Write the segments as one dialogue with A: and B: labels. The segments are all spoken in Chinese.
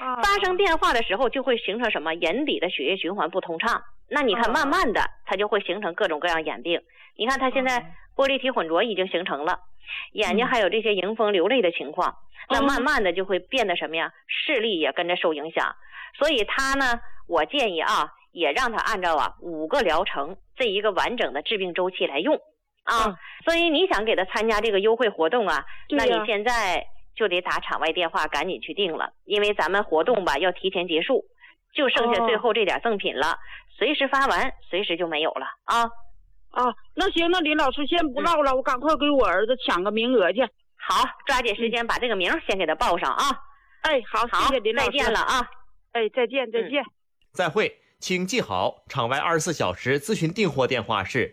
A: 发生变化的时候就会形成什么？眼底的血液循环不通畅。那你看，慢慢的它就会形成各种各样眼病。你看它现在玻璃体混浊已经形成了，眼睛还有这些迎风流泪的情况，那慢慢的就会变得什么呀？视力也跟着受影响。所以它呢，我建议啊，也让它按照5个疗程这一个完整的治病周期来用啊。所以你想给他参加这个优惠活动啊，那你现在就得打场外电话赶紧去订了，因为咱们活动吧要提前结束，就剩下最后这点赠品了，随时发完随时就没有了啊。
B: 那行，那林老师先不唠了，我赶快给我儿子抢个名额去。
A: 好，抓紧时间把这个名先给他报上啊。
B: 好，谢谢林老师，
A: 再见了啊。
B: 再见。
C: 再会，请记好，场外24小时咨询订货电话是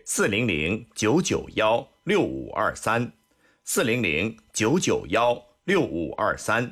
C: 400-991-6523 400-991-6523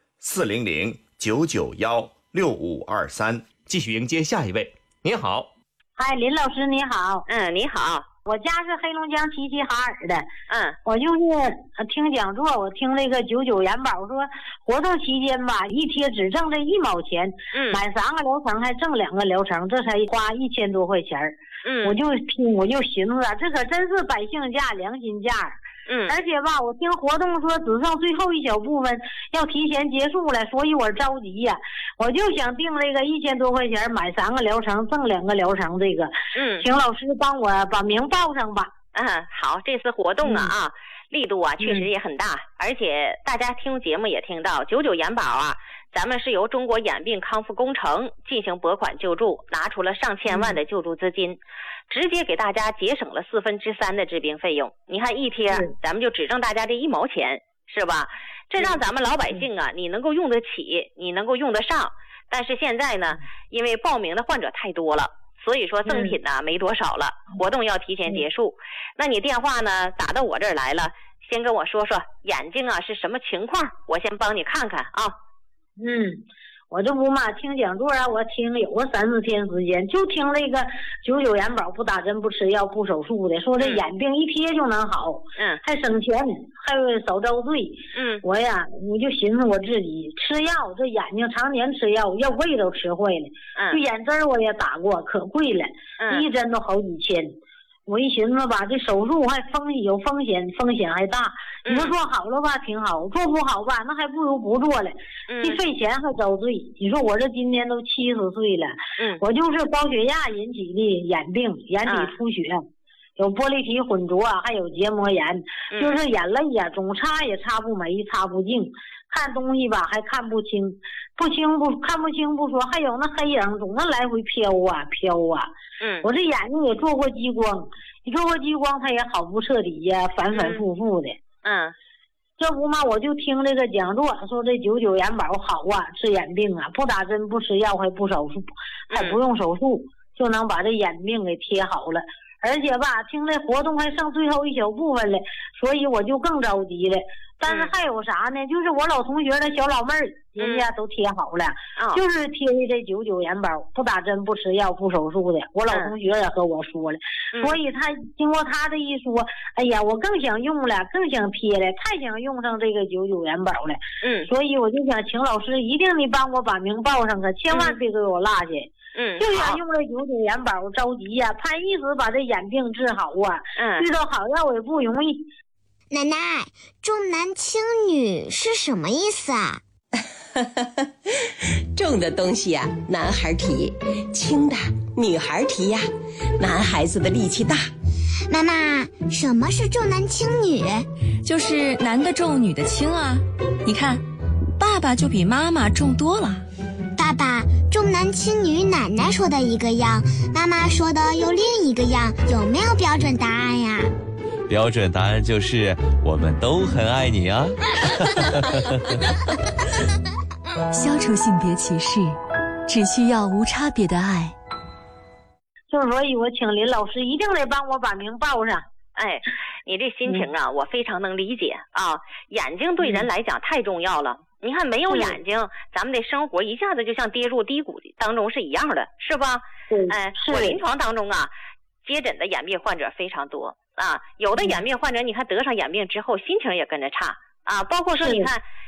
C: 400-991-6523。继续迎接下一位。您好。
D: 嗨，林老师你好。
A: 你好。
D: 我家是黑龙江齐齐哈尔的。我就是听讲座，我听那个99元宝说活动期间吧，一贴只挣这1毛钱，买3个疗程还挣2个疗程，这才花1000多块钱。我就听，我就寻思这可真是百姓价良心价。而且吧，我听活动说只剩最后一小部分要提前结束了，所以我着急呀。我就想订这个1000多块钱买3个疗程挣2个疗程这个。请老师帮我把名报上吧。
A: 好，这次活动力度确实也很大，而且大家听节目也听到99元宝咱们是由中国眼病康复工程进行拨款救助，拿出了上千万的救助资金，直接给大家节省了3/4的治病费用。你看一贴咱们就只挣大家这1毛钱，是吧？这让咱们老百姓你能够用得起，你能够用得上。但是现在呢，因为报名的患者太多了，所以说赠品没多少了，活动要提前结束。那你电话呢打到我这儿来了，先跟我说说眼睛是什么情况，我先帮你看看啊。
D: 我这不嘛听讲座我听有个3-4天时间，就听那个99元宝，不打针不吃药不手术的，说这眼病一贴就能好，还省钱，还少遭罪。我就寻思我自己吃药，这眼睛常年吃药胃都吃坏了。就眼针我也打过，可贵了，一针都好几千。我一寻思吧，这手术还有风险还大。你说做好了吧挺好，做不好吧那还不如不做了，既费钱还遭罪。你说我这今年都70岁了，我就是高血压引起的眼病，眼底出血，有玻璃体混浊，还有结膜炎，就是眼泪总擦也擦不没，擦不净，看东西吧还看不清，看不清不说，还有那黑影总能来回飘。我这眼睛也做过激光，你做过激光它也好不彻底呀，反复复的。这不嘛，我就听这个讲座说这99元宝好治眼病不打针不吃药还不手术，还不用手术就能把这眼病给贴好了。而且吧，听这活动还剩最后一小部分了，所以我就更着急了。但是还有啥呢？就是我老同学的小老妹儿，人家都贴好了，就是贴的这99元宝，不打针不吃药不手术的。我老同学也和我说了，所以他经过他的一说，哎呀，我更想用了，更想贴了，太想用上这个99元宝了。所以我就想请老师一定得帮我把名报上，可千万别给我落下。就想用这99元宝，着急呀，盼一时把这眼病治好遇到好药也不容易。
E: 奶奶，重男轻女是什么意思啊？
F: 重的东西男孩提，轻的女孩提呀。男孩子的力气大。
E: 妈妈，什么是重男轻女？
G: 就是男的重，女的轻啊。你看，爸爸就比妈妈重多了。
E: 爸爸，重男轻女，奶奶说的一个样，妈妈说的又另一个样，有没有标准答案呀？
H: 标准答案就是我们都很爱你啊。
G: 消除性别歧视，只需要无差别的爱。
D: 所以我请林老师一定得帮我把名报上。
A: 你这心情我非常能理解眼睛对人来讲太重要了。你看没有眼睛，咱们的生活一下子就像跌入低谷当中是一样的，是吧？我临床当中接诊的眼病患者非常多有的眼病患者你看得上眼病之后心情也跟着差包括说你看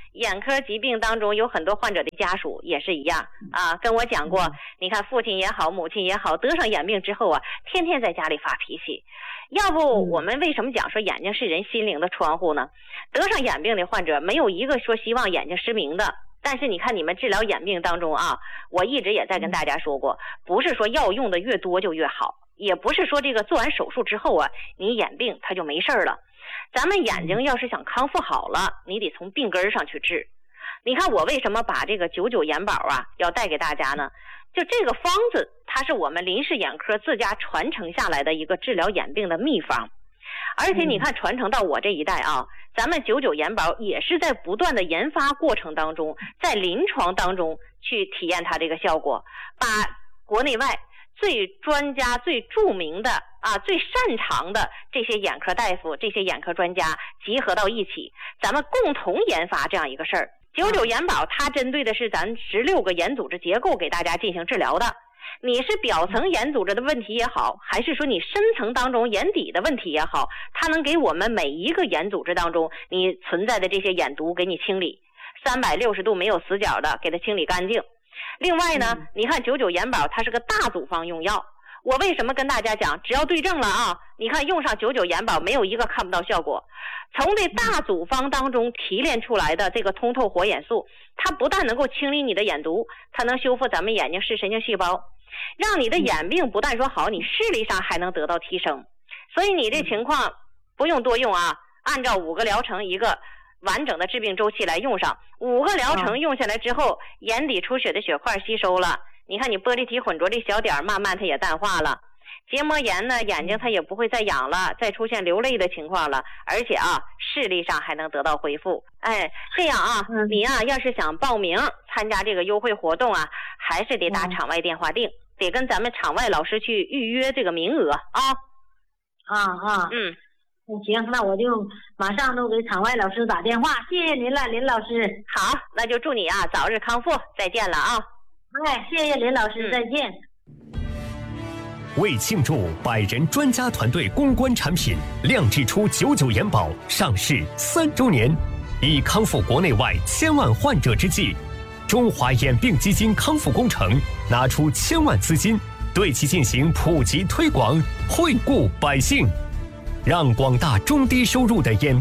A: 眼科疾病当中有很多患者的家属也是一样啊，跟我讲过，你看父亲也好，母亲也好，得上眼病之后啊，天天在家里发脾气。要不我们为什么讲说眼睛是人心灵的窗户呢？得上眼病的患者没有一个说希望眼睛失明的。但是你看你们治疗眼病当中啊，我一直也在跟大家说过，不是说药用的越多就越好，也不是说这个做完手术之后啊，你眼病它就没事了。咱们眼睛要是想康复好了，你得从病根上去治。你看我为什么把这个99眼宝啊要带给大家呢？就这个方子，它是我们林氏眼科自家传承下来的一个治疗眼病的秘方。而且你看传承到我这一代啊，咱们99眼宝也是在不断的研发过程当中，在临床当中去体验它这个效果，把国内外最专家、最著名的啊、最擅长的这些眼科大夫、这些眼科专家集合到一起，咱们共同研发这样一个事儿。99眼宝它针对的是咱16个眼组织结构给大家进行治疗的。你是表层眼组织的问题也好，还是说你深层当中眼底的问题也好，它能给我们每一个眼组织当中你存在的这些眼毒给你清理，360度没有死角的给它清理干净。另外呢，你看99眼宝它是个大组方用药，我为什么跟大家讲，只要对症了啊，你看用上99眼宝没有一个看不到效果。从这大组方当中提炼出来的这个通透活眼素，它不但能够清理你的眼毒，它能修复咱们眼睛视神经细胞，让你的眼病不但说好，你视力上还能得到提升。所以你这情况不用多用啊，按照5个疗程一个完整的治病周期来用上，5个疗程用下来之后，眼底出血的血块吸收了，你看你玻璃体混浊这小点慢慢它也淡化了，结膜炎呢眼睛它也不会再痒了，再出现流泪的情况了，而且啊视力上还能得到恢复。哎，这样啊，你啊要是想报名参加这个优惠活动啊，还是得打场外电话订，得跟咱们场外老师去预约这个名额啊。
D: 行，那我就马上都给场外老师打电话，谢谢您了，林老师。
A: 好，那就祝你啊早日康复，再见了啊。
D: 哎，谢谢林老师，再见。
I: 为庆祝100人专家团队攻关产品亮制出99眼宝上市3周年，以康复国内外千万患者之际，中华眼病基金康复工程拿出1000万资金，对其进行普及推广，惠顾百姓，让广大中低收入的眼